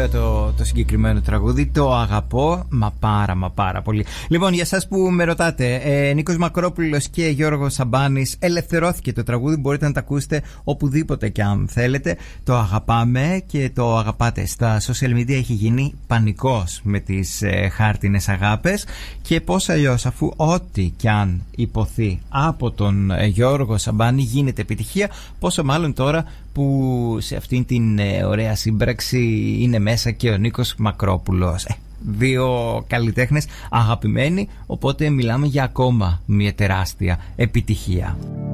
ωραίο το συγκεκριμένο τραγούδι. Το αγαπώ μα πάρα πολύ. Λοιπόν, για εσάς που με ρωτάτε, Νίκος Μακρόπουλος και Γιώργος Σαμπάνης, ελευθερώθηκε το τραγούδι. Μπορείτε να το ακούσετε οπουδήποτε και αν θέλετε. Το αγαπάμε και το αγαπάτε. Στα social media έχει γίνει πανικός με τις χάρτινες αγάπες. Και πώς αλλιώς, αφού ό,τι κι αν υποθεί από τον Γιώργο Σαμπάνη γίνεται επιτυχία, πόσο μάλλον τώρα που σε αυτήν την ωραία σύμπραξη είναι μέσα και ο Νίκος Μακρόπουλος. Δύο καλλιτέχνες αγαπημένοι, οπότε μιλάμε για ακόμα μια τεράστια επιτυχία.